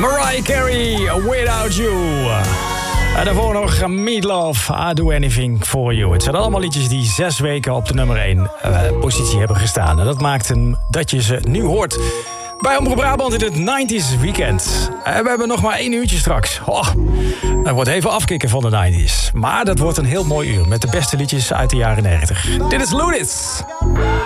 Mariah Carey, Without You. En daarvoor nog Meatloaf, I Do Anything For You. Het zijn allemaal liedjes die 6 weken op de nummer 1 positie hebben gestaan. En dat maakt hem dat je ze nu hoort bij Omroep Brabant in het 90s weekend. En we hebben nog maar 1 uurtje straks. Dat wordt even afkicken van de 90s. Maar dat wordt een heel mooi uur met de beste liedjes uit de jaren 90. Dit is Ludis.